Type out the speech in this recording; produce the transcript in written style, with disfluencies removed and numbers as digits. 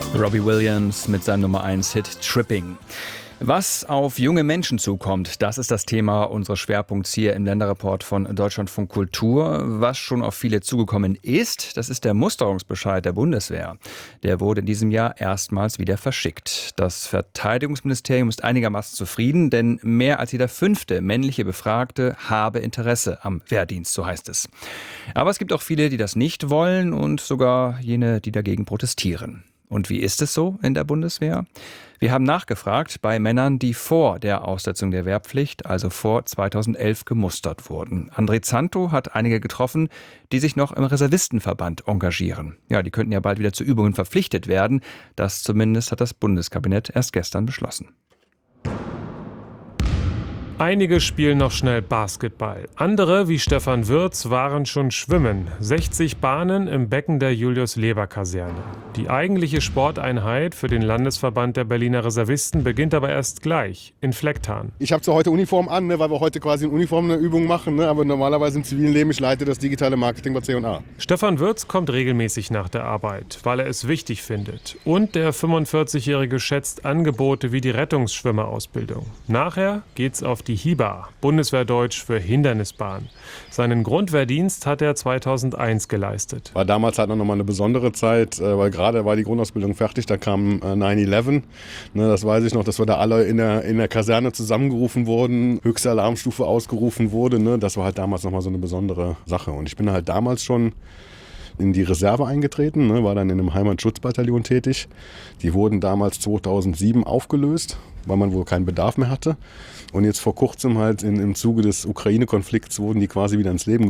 Robbie Williams mit seinem Nummer 1 Hit Tripping. Was auf junge Menschen zukommt, das ist das Thema unseres Schwerpunkts hier im Länderreport von Deutschlandfunk Kultur. Was schon auf viele zugekommen ist, das ist der Musterungsbescheid der Bundeswehr. Der wurde in diesem Jahr erstmals wieder verschickt. Das Verteidigungsministerium ist einigermaßen zufrieden, denn mehr als jeder 5. männliche Befragte habe Interesse am Wehrdienst, so heißt es. Aber es gibt auch viele, die das nicht wollen und sogar jene, die dagegen protestieren. Und wie ist es so in der Bundeswehr? Wir haben nachgefragt bei Männern, die vor der Aussetzung der Wehrpflicht, also vor 2011, gemustert wurden. André Zanto hat einige getroffen, die sich noch im Reservistenverband engagieren. Ja, die könnten ja bald wieder zu Übungen verpflichtet werden. Das zumindest hat das Bundeskabinett erst gestern beschlossen. Einige spielen noch schnell Basketball. Andere, wie Stefan Wirz, waren schon schwimmen. 60 Bahnen im Becken der Julius-Leber-Kaserne. Die eigentliche Sporteinheit für den Landesverband der Berliner Reservisten beginnt aber erst gleich, in Flecktarn. Ich habe zwar heute Uniform an, weil wir heute quasi in Uniform eine Übung machen, aber normalerweise im zivilen Leben, ich leite das digitale Marketing bei C&A. Stefan Wirz kommt regelmäßig nach der Arbeit, weil er es wichtig findet. Und der 45-Jährige schätzt Angebote wie die Rettungsschwimmerausbildung. Nachher geht's auf die HIBA, Bundeswehrdeutsch für Hindernisbahn. Seinen Grundwehrdienst hat er 2001 geleistet. War damals halt noch mal eine besondere Zeit, weil gerade war die Grundausbildung fertig, da kam 9/11. Das weiß ich noch, dass wir da alle in der Kaserne zusammengerufen wurden, höchste Alarmstufe ausgerufen wurde. Das war halt damals noch mal so eine besondere Sache. Und ich bin halt damals schon in die Reserve eingetreten, war dann in einem Heimatschutzbataillon tätig. Die wurden damals 2007 aufgelöst, weil man wohl keinen Bedarf mehr hatte. Und jetzt vor kurzem halt im Zuge des Ukraine-Konflikts wurden die quasi wieder ins Leben